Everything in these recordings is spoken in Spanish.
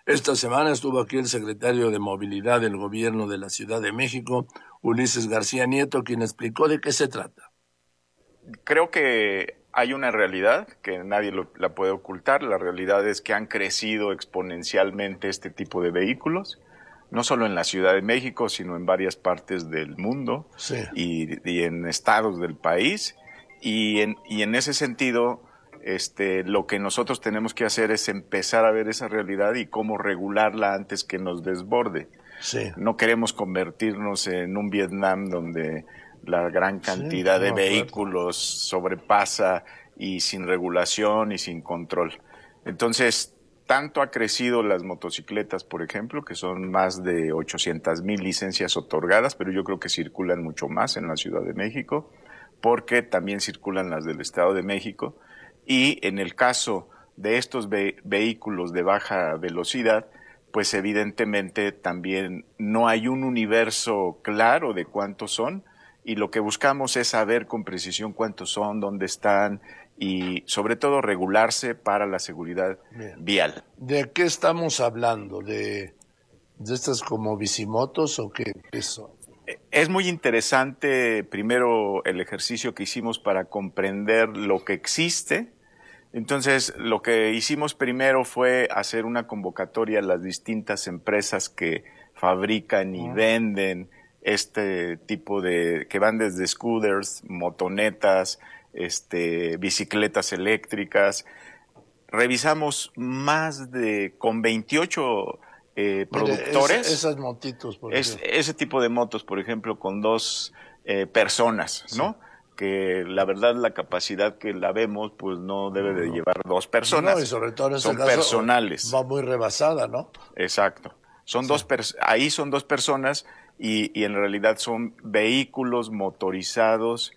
Esta semana estuvo aquí el secretario de Movilidad del Gobierno de la Ciudad de México, Ulises García Nieto, quien explicó de qué se trata. Creo que hay una realidad que nadie la puede ocultar. La realidad es que han crecido exponencialmente este tipo de vehículos, no solo en la Ciudad de México, sino en varias partes del mundo, Sí. y en estados del país. Y en ese sentido, lo que nosotros tenemos que hacer es empezar a ver esa realidad y cómo regularla antes que nos desborde. Sí. No queremos convertirnos en un Vietnam donde la gran cantidad de vehículos sobrepasa y sin regulación y sin control. Entonces, tanto ha crecido las motocicletas, por ejemplo, que son más de 800,000 licencias otorgadas, pero yo creo que circulan mucho más en la Ciudad de México, porque también circulan las del Estado de México. Y en el caso de estos vehículos de baja velocidad, pues evidentemente también no hay un universo claro de cuántos son, y lo que buscamos es saber con precisión cuántos son, dónde están y sobre todo regularse para la seguridad vial. ¿De qué estamos hablando? ¿De estas como bicimotos o qué son? Es muy interesante primero el ejercicio que hicimos para comprender lo que existe. Entonces, lo que hicimos primero fue hacer una convocatoria a las distintas empresas que fabrican y venden este tipo que van desde scooters, motonetas, bicicletas eléctricas. Revisamos con 28 productores. Esas motitos, por ejemplo. Ese tipo de motos, por ejemplo, con dos personas, ¿no? Sí. Que la verdad la capacidad que la vemos pues no debe de llevar dos personas. No, y sobre todo en ese son caso personales. Va muy rebasada, ¿no? Exacto. Ahí son dos personas y en realidad son vehículos motorizados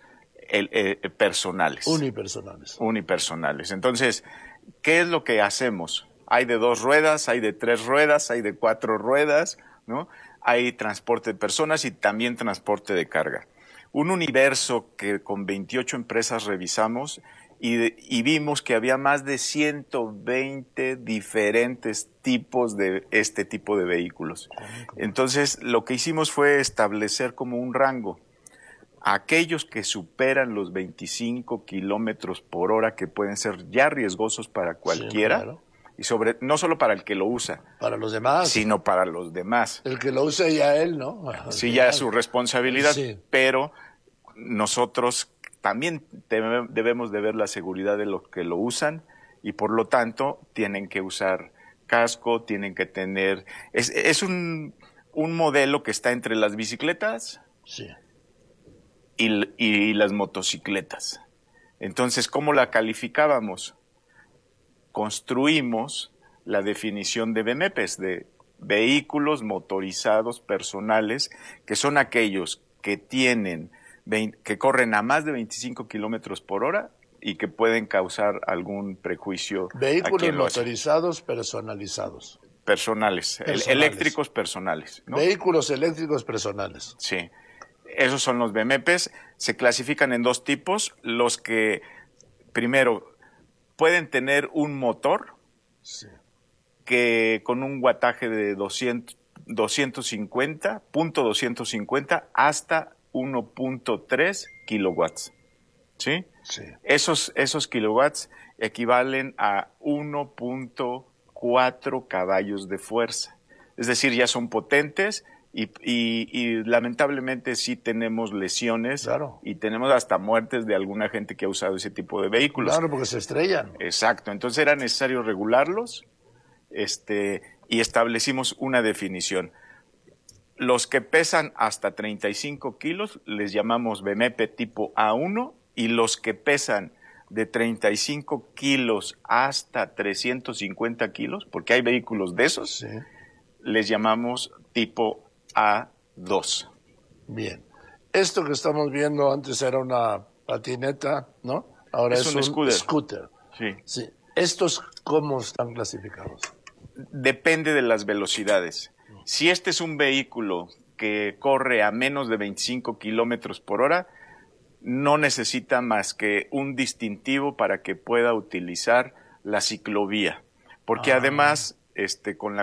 personales. Unipersonales. Entonces, ¿qué es lo que hacemos? Hay de 2 ruedas, hay de 3 ruedas, hay de 4 ruedas, ¿no? Hay transporte de personas y también transporte de carga. Un universo que con 28 empresas revisamos y vimos que había más de 120 diferentes tipos de este tipo de vehículos. Entonces, lo que hicimos fue establecer como un rango. Aquellos que superan los 25 kilómetros por hora, que pueden ser ya riesgosos para cualquiera, sí, claro. Y no solo para el que lo usa, para los demás, sino para los demás. El que lo usa ya él, ¿no? Sí, ya es su responsabilidad, sí. Pero nosotros también debemos de ver la seguridad de los que lo usan y por lo tanto tienen que usar casco, tienen que tener... Es un modelo que está entre las bicicletas, sí, y las motocicletas. Entonces, ¿cómo la calificábamos? Construimos la definición de BMPs, de vehículos motorizados personales, que son aquellos que que corren a más de 25 kilómetros por hora y que pueden causar algún prejuicio. Vehículos motorizados personalizados. Personales. Eléctricos personales, ¿no? Vehículos eléctricos personales. Sí. Esos son los BMPs. Se clasifican en 2 tipos. Los que, primero, pueden tener un motor, sí, que con un wattaje de 250 hasta 1.3 kilowatts. ¿Sí? Sí. Esos kilowatts equivalen a 1.4 caballos de fuerza. Es decir, ya son potentes. Y lamentablemente sí tenemos lesiones, claro, y tenemos hasta muertes de alguna gente que ha usado ese tipo de vehículos. Claro, porque se estrellan. Exacto, entonces era necesario regularlos y establecimos una definición. Los que pesan hasta 35 kilos les llamamos BMP tipo A1 y los que pesan de 35 kilos hasta 350 kilos, porque hay vehículos de esos, sí, les llamamos tipo A2. Bien. Esto que estamos viendo antes era una patineta, ¿no? Ahora es un scooter. Sí. Sí. ¿Estos cómo están clasificados? Depende de las velocidades. Si este es un vehículo que corre a menos de 25 kilómetros por hora, no necesita más que un distintivo para que pueda utilizar la ciclovía. Porque además, con la